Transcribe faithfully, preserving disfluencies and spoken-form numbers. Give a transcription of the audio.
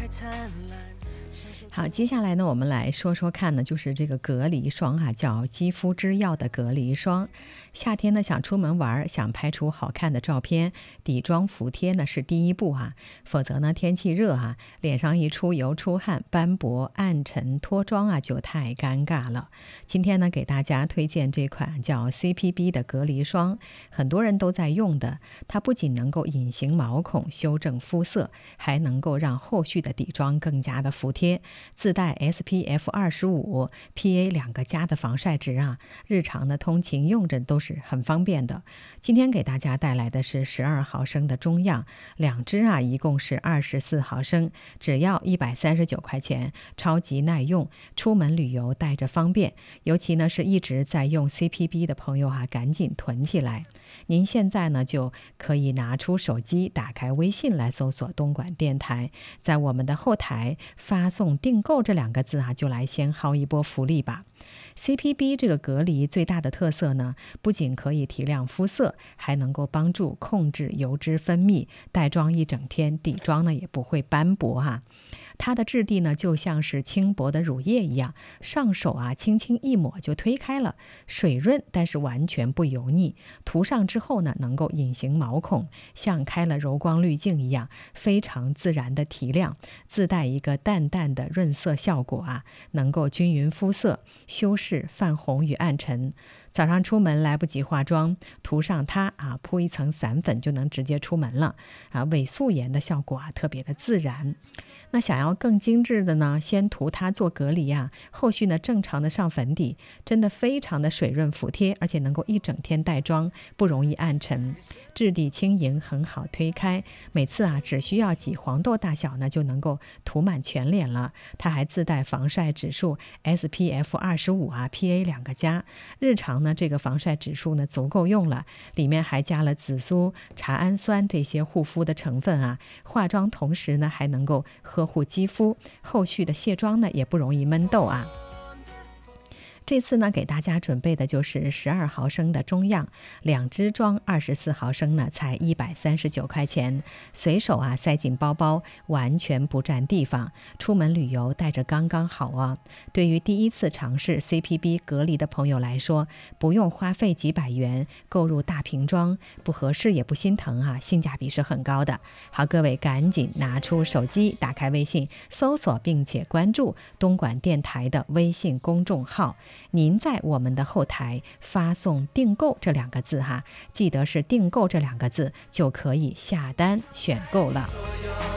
好，接下来呢，我们来说说看呢，就是这个隔离霜啊，叫肌肤之钥的隔离霜。夏天呢，想出门玩，想拍出好看的照片，底妆服帖呢是第一步啊。否则呢，天气热啊，脸上一出油出汗，斑驳暗沉脱妆啊，就太尴尬了。今天呢，给大家推荐这款叫 C P B 的隔离霜，很多人都在用的。它不仅能够隐形毛孔、修正肤色，还能够让后续的底妆更加的服帖。自带 S P F 二十五、P A 两个加的防晒值啊，日常的通勤用着都是很方便的。今天给大家带来的是十二毫升的中样，两支啊，一共是二十四毫升，只要一百三十九块钱，超级耐用，出门旅游带着方便。尤其呢是一直在用 C P B 的朋友啊，赶紧囤起来。您现在呢就可以拿出手机，打开微信来搜索东莞电台，在我们的后台发送订购这两个字啊，就来先薅一波福利吧。C P B 这个隔离最大的特色呢，不仅可以提亮肤色，还能够帮助控制油脂分泌，带妆一整天，底妆呢也不会斑驳哈、啊。它的质地呢就像是轻薄的乳液一样，上手啊轻轻一抹就推开了，水润但是完全不油腻。涂上之后呢，能够隐形毛孔，像开了柔光滤镜一样，非常自然的提亮，自带一个淡淡的润色效果啊，能够均匀肤色，修饰泛红与暗沉。早上出门来不及化妆，涂上它啊，铺一层散粉就能直接出门了啊，伪素颜的效果啊特别的自然。那想要更精致的呢，先涂它做隔离啊，后续呢正常的上粉底，真的非常的水润服帖，而且能够一整天带妆，不容易暗沉，质地轻盈，很好推开。每次啊只需要挤黄豆大小呢，就能够涂满全脸了。它还自带防晒指数 S P F 二十五啊 P A 两个加，日常呢这个防晒指数呢足够用了，里面还加了紫苏、茶氨酸这些护肤的成分啊，化妆同时呢还能够呵护肌肤，后续的卸妆呢也不容易闷痘啊。这次呢，给大家准备的就是十二毫升的中样，两支装二十四毫升呢，才一百三十九块钱，随手啊塞进包包，完全不占地方，出门旅游带着刚刚好啊。对于第一次尝试 C P B 隔离的朋友来说，不用花费几百元购入大瓶装，不合适也不心疼啊，性价比是很高的。好，各位赶紧拿出手机，打开微信，搜索并且关注东莞电台的微信公众号。您在我们的后台发送订购这两个字哈，记得是订购这两个字就可以下单选购了。